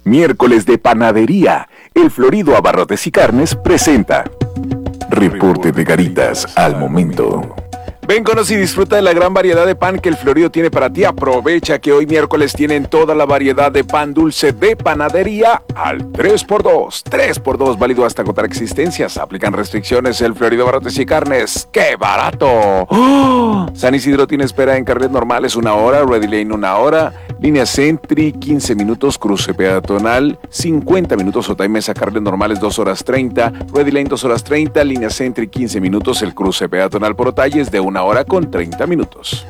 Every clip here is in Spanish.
Miércoles de panadería. El Florido Abarrotes y Carnes presenta Reporte de Garitas al momento. Ven, conoce y disfruta de la gran variedad de pan que el Florido tiene para ti. Aprovecha que hoy miércoles tienen toda la variedad de pan dulce de panadería al 3x2. 3x2, válido hasta agotar existencias. Aplican restricciones. El Florido Abarrotes y Carnes. ¡Qué barato! ¡Oh! San Isidro tiene espera en carriles normales 1 hora, Ready Lane 1 hora, línea Sentry 15 minutos, cruce peatonal 50 minutos, Otay Mesa carriles normales 2 horas 30, Ready Lane 2 horas 30, línea Sentry 15 minutos, el cruce peatonal por Otay es de 1 hora con 30 minutos.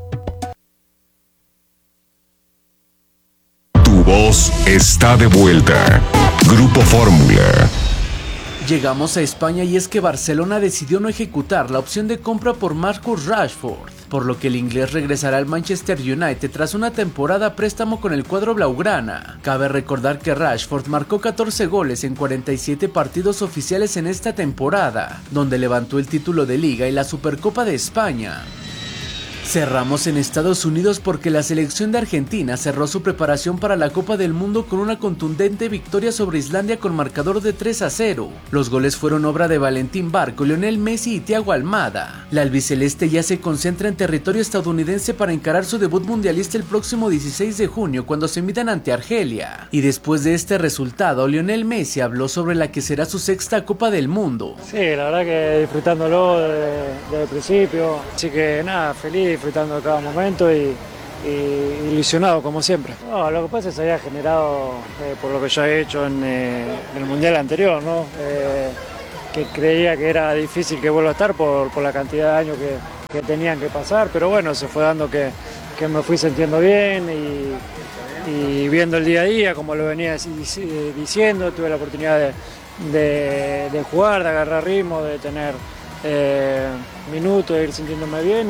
Tu voz está de vuelta. Grupo Fórmula. Llegamos a España y es que Barcelona decidió no ejecutar la opción de compra por Marcus Rashford, por lo que el inglés regresará al Manchester United tras una temporada a préstamo con el cuadro blaugrana. Cabe recordar que Rashford marcó 14 goles en 47 partidos oficiales en esta temporada, donde levantó el título de Liga y la Supercopa de España. Cerramos en Estados Unidos porque la selección de Argentina cerró su preparación para la Copa del Mundo con una contundente victoria sobre Islandia con marcador de 3-0. Los goles fueron obra de Valentín Barco, Lionel Messi y Thiago Almada. La albiceleste ya se concentra en territorio estadounidense para encarar su debut mundialista el próximo 16 de junio cuando se midan ante Argelia. Y después de este resultado, Lionel Messi habló sobre la que será su sexta Copa del Mundo. Sí, la verdad que disfrutándolo desde el principio, así que nada, feliz, disfrutando de cada momento y ilusionado como siempre. No, lo que pasa es que se había generado por lo que ya he hecho en el Mundial anterior, ¿no? Que creía que era difícil que vuelva a estar por la cantidad de años que tenían que pasar, pero bueno, se fue dando que me fui sintiendo bien y viendo el día a día, como lo venía diciendo, tuve la oportunidad de jugar, de agarrar ritmo, de tener minutos, de ir sintiéndome bien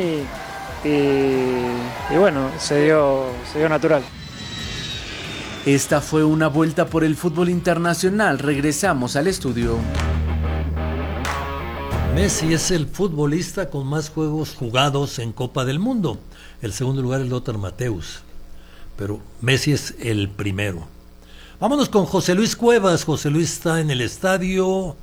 y bueno, se dio natural. Esta fue una vuelta por el fútbol internacional. Regresamos al estudio. Messi es el futbolista con más juegos jugados en Copa del Mundo. El segundo lugar es Lothar Matthäus, pero Messi es el primero. Vámonos con José Luis Cuevas. José Luis está en el estadio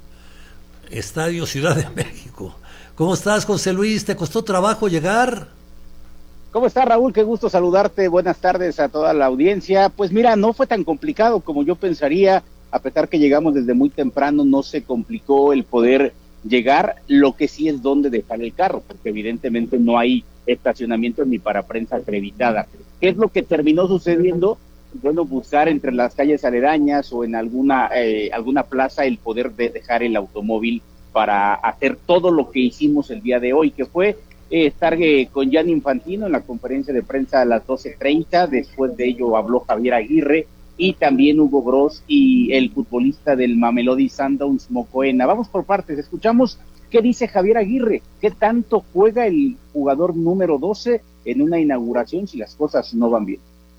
Ciudad de México. ¿Cómo estás, José Luis? ¿Te costó trabajo llegar? ¿Cómo estás, Raúl? Qué gusto saludarte. Buenas tardes a toda la audiencia. Pues mira, no fue tan complicado como yo pensaría. A pesar que llegamos desde muy temprano, no se complicó el poder llegar. Lo que sí es dónde dejar el carro, porque evidentemente no hay estacionamiento ni para prensa acreditada. ¿Qué es lo que terminó sucediendo? Bueno, buscar entre las calles aledañas o en alguna plaza el poder de dejar el automóvil para hacer todo lo que hicimos el día de hoy, que fue estar con Gianni Infantino en la conferencia de prensa a las 12:30, después de ello habló Javier Aguirre y también Hugo Broos y el futbolista del Mamelodi Sundowns, Mokoena. Vamos por partes, escuchamos qué dice Javier Aguirre, qué tanto juega el jugador número 12 en una inauguración si las cosas no van bien.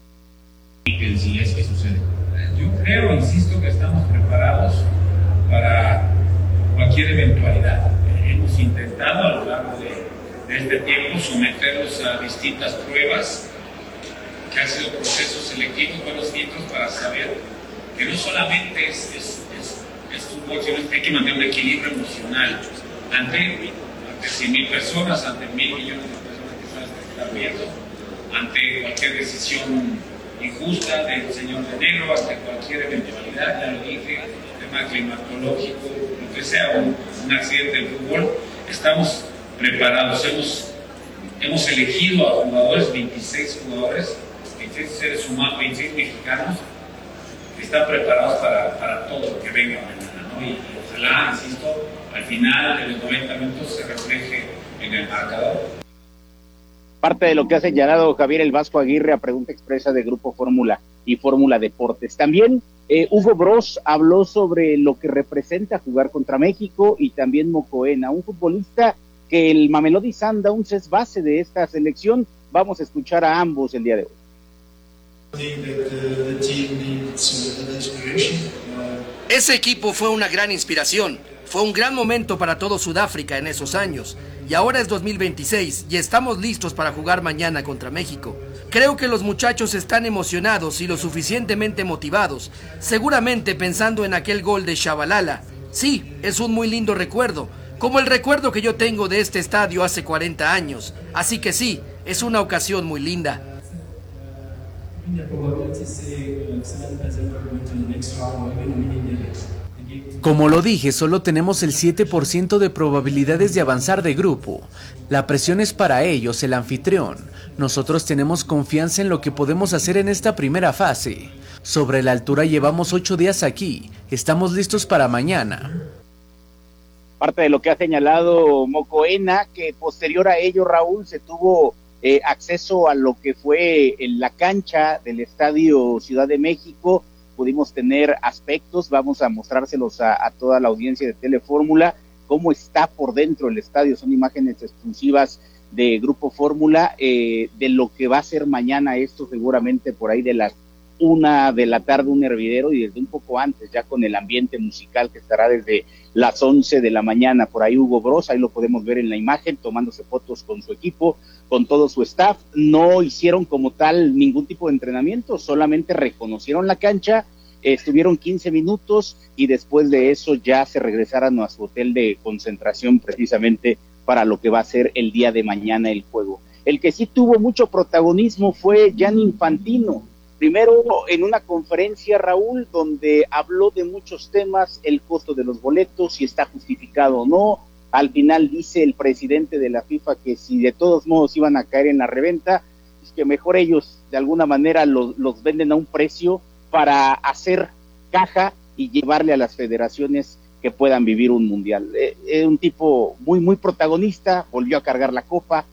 Si es que sucede. Yo creo, insisto, que estamos preparados para cualquier eventualidad. Hemos intentado a lo largo de este tiempo someterlos a distintas pruebas que han sido procesos selectivos, buenos filtros para saber que no solamente es fútbol, sino que hay que mantener un equilibrio emocional ante 100,000 personas, ante 1,000 millones de personas que están viendo, ante cualquier decisión injusta del señor de negro, ante cualquier eventualidad, ya lo dije, tema climatológico, lo que sea, un accidente del fútbol. Estamos preparados, hemos elegido a jugadores, 26 jugadores, 26 seres humanos, 26 mexicanos que están preparados para todo lo que venga mañana, ¿no? Y ojalá, insisto, al final de los 90 minutos se refleje en el marcador. Parte de lo que ha señalado Javier el Vasco Aguirre a pregunta expresa de Grupo Fórmula y Fórmula Deportes. También Hugo Broos habló sobre lo que representa jugar contra México y también Mokoena, un futbolista que el Mamelodi Sundowns es base de esta selección. Vamos a escuchar a ambos el día de hoy. Ese equipo fue una gran inspiración, fue un gran momento para todo Sudáfrica en esos años, y ahora es 2026 y estamos listos para jugar mañana contra México. Creo que los muchachos están emocionados y lo suficientemente motivados, seguramente pensando en aquel gol de Shabalala. Sí, es un muy lindo recuerdo, como el recuerdo que yo tengo de este estadio hace 40 años. Así que sí, es una ocasión muy linda. Como lo dije, solo tenemos el 7% de probabilidades de avanzar de grupo. La presión es para ellos, el anfitrión. Nosotros tenemos confianza en lo que podemos hacer en esta primera fase. Sobre la altura llevamos 8 días aquí. Estamos listos para mañana. Parte de lo que ha señalado Mocoena, que posterior a ello, Raúl, se tuvo acceso a lo que fue en la cancha del Estadio Ciudad de México. Pudimos tener aspectos, vamos a mostrárselos a toda la audiencia de Telefórmula, cómo está por dentro el estadio. Son imágenes exclusivas de Grupo Fórmula, de lo que va a ser mañana esto, seguramente por ahí de las 1 de la tarde, un hervidero, y desde un poco antes, ya con el ambiente musical que estará desde las 11 de la mañana. Por ahí Hugo Bros, ahí lo podemos ver en la imagen, tomándose fotos con su equipo, con todo su staff. No hicieron como tal ningún tipo de entrenamiento, solamente reconocieron la cancha, estuvieron 15 minutos y después de eso ya se regresaron a su hotel de concentración precisamente para lo que va a ser el día de mañana el juego. El que sí tuvo mucho protagonismo fue Gianni Infantino. Primero en una conferencia, Raúl, donde habló de muchos temas, el costo de los boletos, si está justificado o no. Al final dice el presidente de la FIFA que si de todos modos iban a caer en la reventa, es que mejor ellos de alguna manera los venden a un precio para hacer caja y llevarle a las federaciones que puedan vivir un mundial. Un tipo muy protagonista, volvió a cargar la copa,